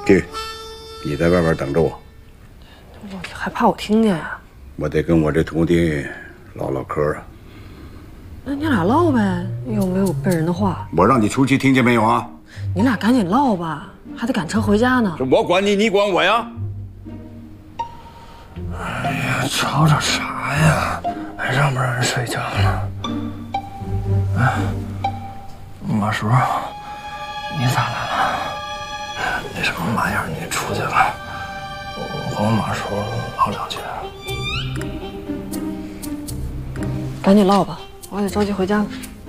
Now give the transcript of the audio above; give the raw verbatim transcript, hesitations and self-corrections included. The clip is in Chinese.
弟，你在外边等着我。 我还怕我听见呀？ 我得跟我这徒弟唠唠嗑啊。 那你俩唠呗，又没有背人的话。 我让你出去，听见没有啊？ 你俩赶紧唠吧，还得赶车回家呢。 这我管你，你管我呀？ 哎呀，吵吵啥呀？还让不让人睡觉呢？哎，马叔，你咋来了？那什么马样，你出去吧，我和我马叔唠两句。 赶紧唠吧，我还得着急回家呢。